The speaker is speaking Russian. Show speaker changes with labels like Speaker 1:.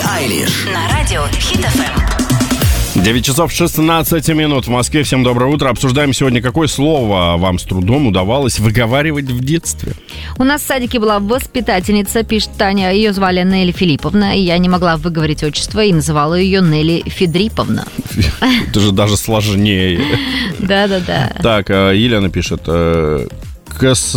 Speaker 1: Айлиш на радио Хит FM.
Speaker 2: 9 часов 16 минут в Москве. Всем доброе утро. Обсуждаем сегодня, какое слово вам с трудом удавалось выговаривать в детстве.
Speaker 3: У нас в садике была воспитательница, пишет Таня. Ее звали Нелли Филипповна. И я не могла выговорить отчество и называла ее Нелли Федриповна.
Speaker 2: Это же даже сложнее.
Speaker 3: Да-да-да.
Speaker 2: Так, Елена пишет.